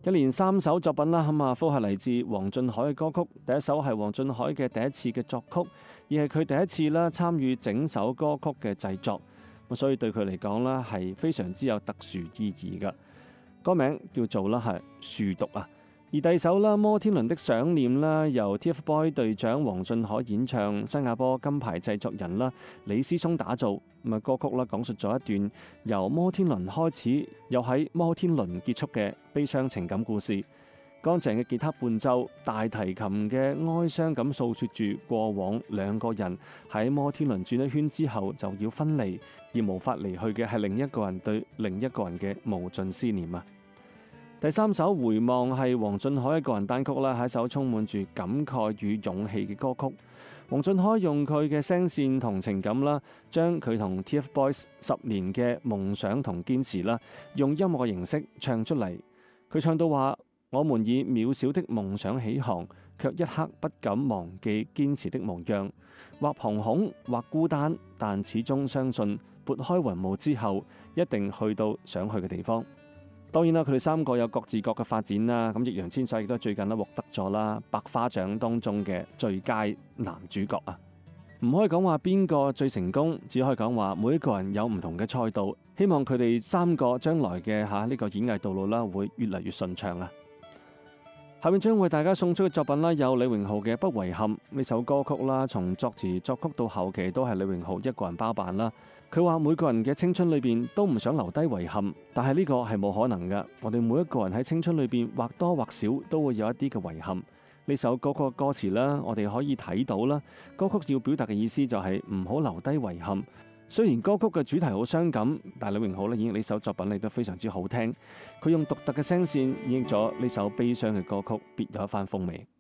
一連3首作品啦，咁啊，都係嚟自黃俊凱嘅歌曲。第一首係黃俊凱嘅第一次嘅作曲，而係佢第一次啦參與整首歌曲嘅製作，咁所以對佢嚟講啦係非常之有特殊意義嘅。歌名叫做啦係樹讀啊。而第二首啦，摩天輪的想念啦，由 TFBOY 隊長黃俊凱演唱，新加坡金牌製作人啦李思聰打造。咁啊，歌曲啦講述咗一段由摩天輪開始，又喺摩天輪結束嘅悲傷情感故事。乾淨嘅吉他伴奏，大提琴嘅哀傷咁訴說住過往兩個人喺摩天輪轉一圈之後就要分離，而無法離去嘅係另一個人對另一個人嘅無盡思念啊！第三首回望係黃俊凱嘅個人單曲啦，係一首充滿住感慨與勇氣嘅歌曲。黃俊凱用佢嘅聲線同情感啦，將佢同 TFBOYS 10年嘅夢想同堅持啦，用音樂嘅形式唱出嚟。佢唱到話：我們以渺小的夢想起航，卻一刻不敢忘記堅持的模樣。或惶恐，或孤單，但始終相信撥開雲霧之後，一定去到想去嘅地方。當然啦，佢哋3個有各自各嘅發展啦。咁易烊千璽亦都最近咧獲得咗啦百花獎當中嘅最佳男主角啊！唔可以講話邊個最成功，只可以講話每一個人有唔同嘅賽道。希望佢哋3個將來嘅呢個演藝道路啦，會越嚟越順暢啊！下面將為大家送出嘅作品啦，有李榮浩嘅《不遺憾》呢首歌曲啦，從作詞作曲到後期都係李榮浩一個人包辦啦。佢話每個人嘅青春裏邊都唔想留低遺憾，但係呢個係冇可能噶。我哋每一個人喺青春裏邊或多或少都會有一啲嘅遺憾。呢首歌曲嘅歌詞啦，我哋可以睇到啦，歌曲要表達嘅意思就係唔好留低遺憾。雖然歌曲嘅主題好傷感，但李榮浩咧演繹呢首作品亦都非常之好聽。佢用獨特嘅聲線演繹咗呢首悲傷嘅歌曲，別有一番風味。